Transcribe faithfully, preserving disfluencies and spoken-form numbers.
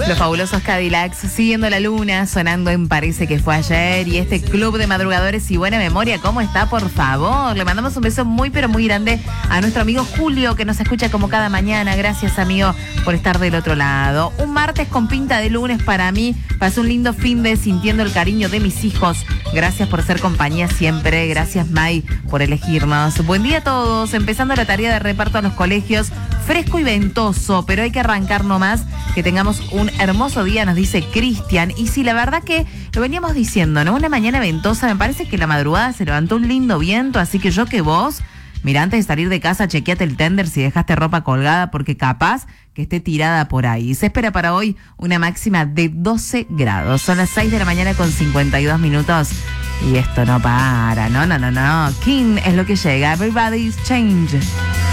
Los fabulosos Cadillacs, siguiendo la luna, sonando en Parece que fue ayer. Y este club de madrugadores y buena memoria, ¿cómo está? Por favor, le mandamos un beso muy pero muy grande a nuestro amigo Julio, que nos escucha como cada mañana. Gracias, amigo, por estar del otro lado. Un martes con pinta de lunes para mí. Pasé un lindo fin de sintiendo el cariño de mis hijos. Gracias por ser compañía siempre. Gracias, May, por elegirnos. Buen día a todos. Empezando la tarea de reparto a los colegios. Fresco y ventoso, pero hay que arrancar nomás. Que tengamos un hermoso día, nos dice Cristian. Y sí, la verdad que lo veníamos diciendo, ¿no? Una mañana ventosa, me parece que la madrugada se levantó un lindo viento, así que yo que vos, mira, antes de salir de casa, chequeate el tender si dejaste ropa colgada, porque capaz que esté tirada por ahí. Se espera para hoy una máxima de doce grados. Son las seis de la mañana con cincuenta y dos minutos. Y esto no para, no, no, no, no. King es lo que llega. Everybody's change.